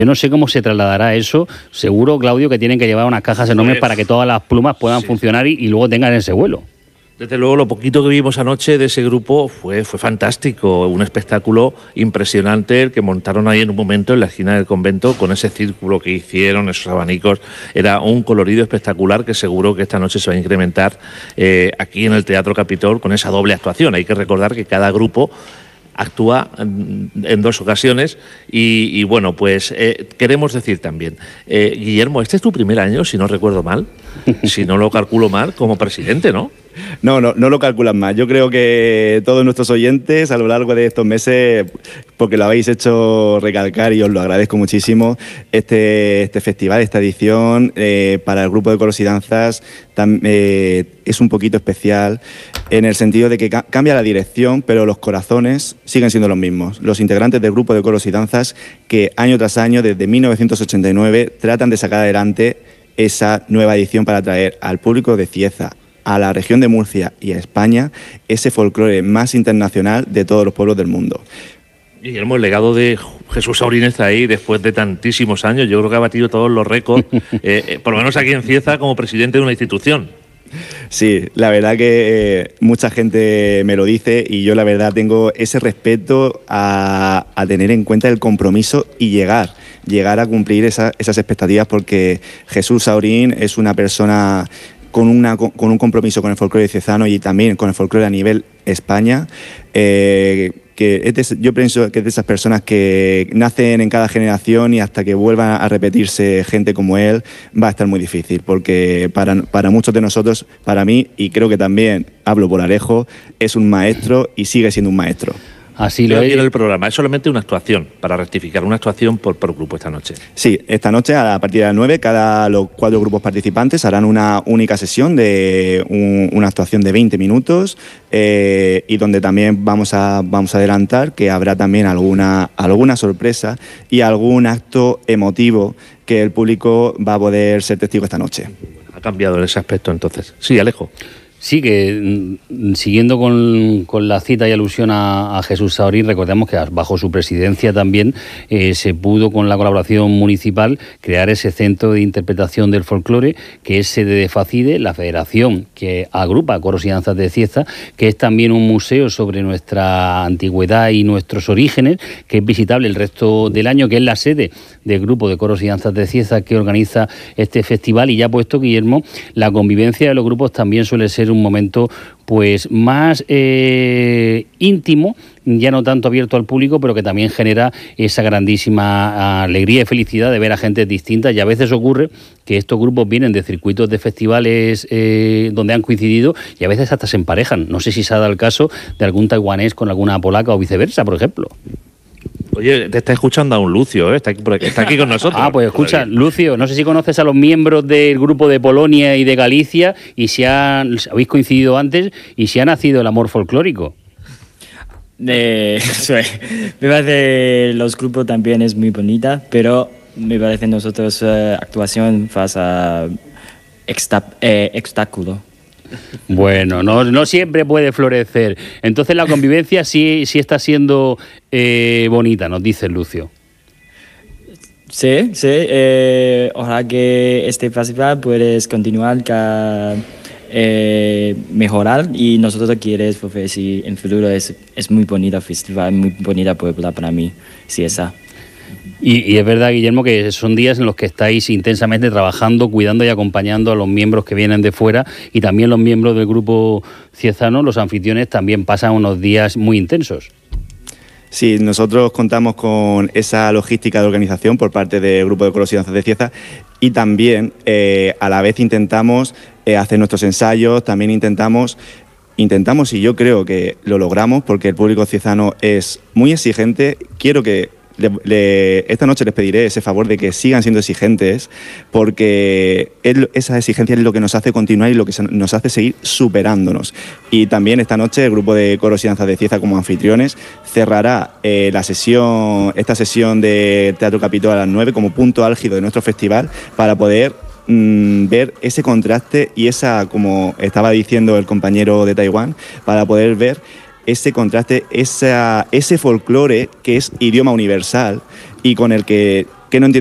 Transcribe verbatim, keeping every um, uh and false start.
Yo no sé cómo se trasladará eso. Seguro, Claudio, que tienen que llevar unas cajas enormes pues, para que todas las plumas puedan sí. funcionar y, y luego tengan ese vuelo. Desde luego, lo poquito que vimos anoche de ese grupo fue, fue fantástico. Un espectáculo impresionante el que montaron ahí en un momento en la esquina del convento con ese círculo que hicieron, esos abanicos. Era un colorido espectacular que seguro que esta noche se va a incrementar eh, aquí en el Teatro Capitol con esa doble actuación. Hay que recordar que cada grupo actúa en, en dos ocasiones y, y bueno, pues eh, queremos decir también, eh, Guillermo, este es tu primer año, si no recuerdo mal, si no lo calculo mal, como presidente, ¿no? No, no, no lo calculan mal. Yo creo que todos nuestros oyentes a lo largo de estos meses, porque lo habéis hecho recalcar y os lo agradezco muchísimo, este, este festival, esta edición eh, para el grupo de coros y danzas tam, eh, es un poquito especial en el sentido de que ca cambia la dirección, pero los corazones siguen siendo los mismos. Los integrantes del grupo de coros y danzas que año tras año, desde mil novecientos ochenta y nueve, tratan de sacar adelante esa nueva edición para traer al público de Cieza, a la región de Murcia y a España ese folclore más internacional de todos los pueblos del mundo. Guillermo, el legado de Jesús Saurín está ahí después de tantísimos años. Yo creo que ha batido todos los récords, eh, eh, por lo menos aquí en Cieza, como presidente de una institución. Sí, la verdad que eh, mucha gente me lo dice y yo la verdad tengo ese respeto a, a tener en cuenta el compromiso y llegar, llegar a cumplir esa, esas expectativas, porque Jesús Saurín es una persona con, una, con un compromiso con el folclore ciezano y también con el folclore a nivel España, eh, que es de, yo pienso que es de esas personas que nacen en cada generación y hasta que vuelvan a repetirse gente como él va a estar muy difícil, porque para, para muchos de nosotros, para mí, y creo que también hablo por Alejo, es un maestro y sigue siendo un maestro. Así lo es. El programa es solamente una actuación, para rectificar, una actuación por, por grupo esta noche. Sí, esta noche a partir de las nueve, cada los cuatro grupos participantes harán una única sesión de un, una actuación de veinte minutos eh, y donde también vamos a, vamos a adelantar que habrá también alguna, alguna sorpresa y algún acto emotivo que el público va a poder ser testigo esta noche. Ha cambiado en ese aspecto entonces. Sí, Alejo. Sí, que siguiendo con, con la cita y alusión a, a Jesús Saurín, recordemos que bajo su presidencia también eh, se pudo, con la colaboración municipal, crear ese centro de interpretación del folclore, que es sede de FACIDE, la federación que agrupa coros y danzas de Cieza, que es también un museo sobre nuestra antigüedad y nuestros orígenes, que es visitable el resto del año, que es la sede del grupo de coros y danzas de Cieza que organiza este festival. Y ya puesto, Guillermo, la convivencia de los grupos también suele ser un momento pues más eh, íntimo, ya no tanto abierto al público, pero que también genera esa grandísima alegría y felicidad de ver a gente distinta. Y a veces ocurre que estos grupos vienen de circuitos de festivales eh, donde han coincidido y a veces hasta se emparejan. No sé si se ha dado el caso de algún taiwanés con alguna polaca o viceversa, por ejemplo. Oye, te está escuchando a un Lucio, ¿eh? está, aquí, está aquí con nosotros. Ah, pues escucha, Lucio, no sé si conoces a los miembros del grupo de Polonia y de Galicia y si han, habéis coincidido antes y si ha nacido el amor folclórico. Eh, me parece los grupos también es muy bonita, pero me parece nosotros uh, actuación pasa eh, obstáculo. Bueno, no, no siempre puede florecer. Entonces la convivencia sí, sí está siendo eh, bonita, nos dice Lucio. Sí, sí. Eh, ojalá que este festival puedes continuar, que, eh, mejorar y nosotros queremos, porque si en futuro es, es muy bonita festival, muy bonita Puebla para mí, sí esa. Y, y es verdad, Guillermo, que son días en los que estáis intensamente trabajando, cuidando y acompañando a los miembros que vienen de fuera y también los miembros del grupo ciezano, los anfitriones, también pasan unos días muy intensos. Sí, nosotros contamos con esa logística de organización por parte del Grupo de Coros y Danzas de Cieza y también eh, a la vez intentamos eh, hacer nuestros ensayos, también intentamos... Intentamos y yo creo que lo logramos porque el público ciezano es muy exigente. Quiero que le, le, esta noche les pediré ese favor de que sigan siendo exigentes porque él, esa exigencia es lo que nos hace continuar y lo que nos hace seguir superándonos. Y también esta noche el grupo de coros y danzas de Cieza como anfitriones cerrará eh, la sesión, esta sesión de Teatro Capitol a las nueve como punto álgido de nuestro festival para poder ver ese contraste y esa, como estaba diciendo el compañero de Taiwán, para poder ver ese contraste, esa, ese folclore que es idioma universal y con el que que no entienden